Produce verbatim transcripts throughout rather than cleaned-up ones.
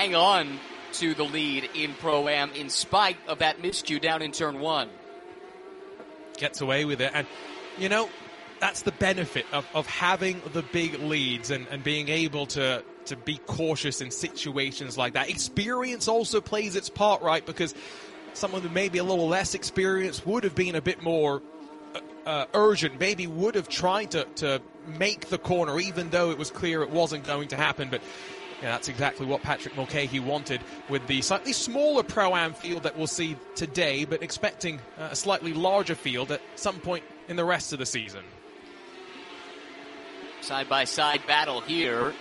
hang on to the lead in Pro-Am in spite of that miscue down in turn one. Gets away with it. And, you know, that's the benefit of, of having the big leads and, and being able to, to be cautious in situations like that. Experience also plays its part, right? Because someone who may be a little less experienced would have been a bit more uh, urgent, maybe would have tried to, to make the corner, even though it was clear it wasn't going to happen. But yeah, that's exactly what Patrick Mulcahy wanted with the slightly smaller Pro-Am field that we'll see today, but expecting uh, a slightly larger field at some point in the rest of the season. Side-by-side battle here.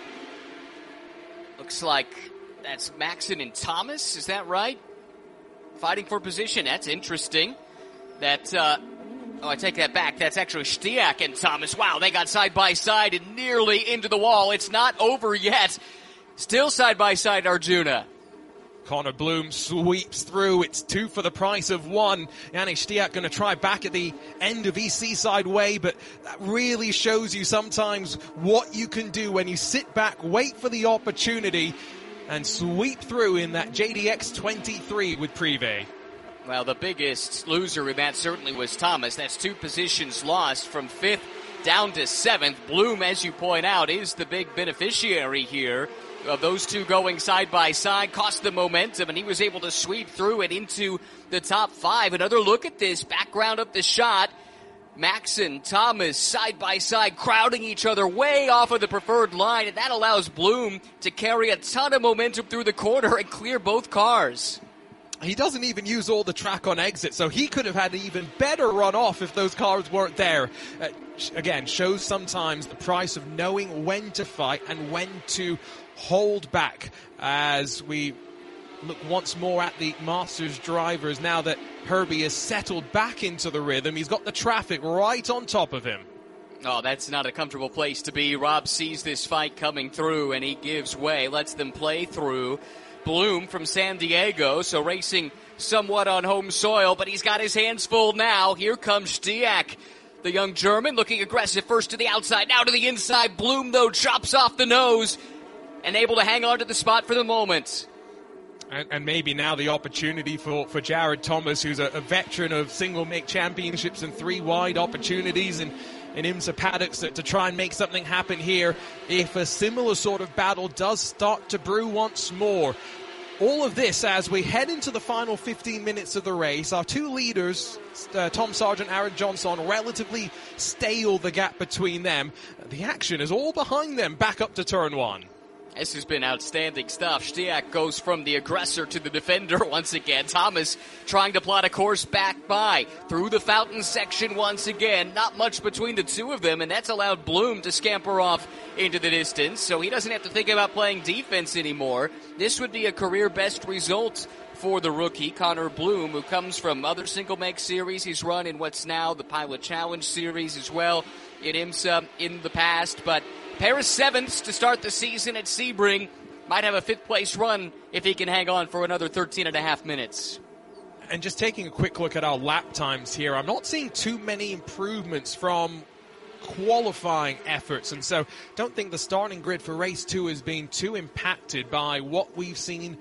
Looks like that's Maxson and Thomas, is that right? Fighting for position, that's interesting. That, uh, oh, I take that back. That's actually Štiak and Thomas. Wow, they got side-by-side and nearly into the wall. It's not over yet. Still side-by-side, Arjuna. Connor Bloom sweeps through. It's two for the price of one. Jannik Štiak going to try back at the end of East Seaside Way, but that really shows you sometimes what you can do when you sit back, wait for the opportunity, and sweep through in that J D X twenty-three with Privé. Well, the biggest loser in that certainly was Thomas. That's two positions lost from fifth down to seventh. Bloom, as you point out, is the big beneficiary here of those two going side by side. Cost the momentum, and he was able to sweep through it into the top five. Another look at this background of the shot. Maxson, Thomas, side by side, crowding each other way off of the preferred line, and that allows Bloom to carry a ton of momentum through the corner and clear both cars. He doesn't even use all the track on exit, so he could have had an even better run off if those cars weren't there. Uh, again, shows sometimes the price of knowing when to fight and when to hold back, as we look once more at the Masters drivers now that Herbie has settled back into the rhythm. He's got the traffic right on top of him. Oh, that's not a comfortable place to be. Rob sees this fight coming through, and he gives way, lets them play through. Bloom from San Diego, so racing somewhat on home soil, but he's got his hands full now. Here comes Štiak, the young German, looking aggressive first to the outside, now to the inside. Bloom, though, chops off the nose and able to hang on to the spot for the moment. And, and maybe now the opportunity for, for Jared Thomas, who's a, a veteran of single-make championships and three wide opportunities in, in IMSA paddocks, to, to try and make something happen here if a similar sort of battle does start to brew once more. All of this as we head into the final fifteen minutes of the race. Our two leaders, uh, Tom Sargent, Aaron Johnson, relatively stale, the gap between them. The action is all behind them back up to turn one. This has been outstanding stuff. Štiak goes from the aggressor to the defender once again. Thomas trying to plot a course back by through the fountain section once again. Not much between the two of them, and that's allowed Bloom to scamper off into the distance, so he doesn't have to think about playing defense anymore. This would be a career best result for the rookie, Connor Bloom, who comes from other single-make series. He's run in what's now the Pilot Challenge series as well in IMSA in the past, but pair of sevenths to start the season at Sebring. Might have a fifth-place run if he can hang on for another thirteen and a half minutes. And just taking a quick look at our lap times here, I'm not seeing too many improvements from qualifying efforts, and so don't think the starting grid for race two has been too impacted by what we've seen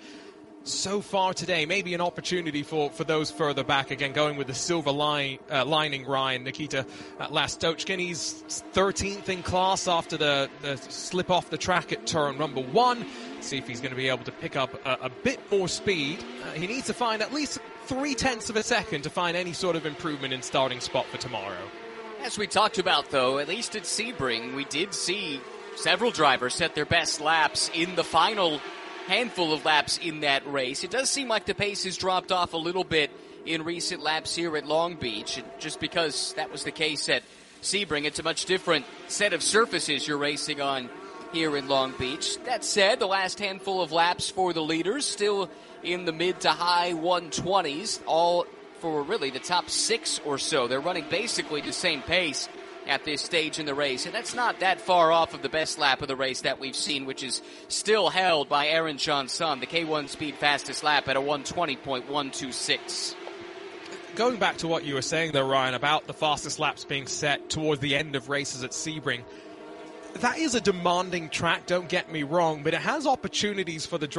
so far today. Maybe an opportunity for, for those further back, again going with the silver line, uh, lining Ryan, Nikita uh, Lastochkin. He's thirteenth in class after the, the slip off the track at turn number one. See if he's going to be able to pick up a, a bit more speed. Uh, he needs to find at least three-tenths of a second to find any sort of improvement in starting spot for tomorrow. As we talked about, though, at least at Sebring, we did see several drivers set their best laps in the final handful of laps in that race. It does seem like the pace has dropped off a little bit in recent laps here at Long Beach. Just because that was the case at Sebring, it's a much different set of surfaces you're racing on here in Long Beach. That said, the last handful of laps for the leaders still in the mid to high one twenties, all for really the top six or so. They're running basically the same pace at this stage in the race, and that's not that far off of the best lap of the race that we've seen, which is still held by Aaron Johnson, the K one Speed fastest lap at a one twenty point one two six. Going back to what you were saying there, Ryan, about the fastest laps being set towards the end of races at Sebring, that is a demanding track, don't get me wrong, but it has opportunities for the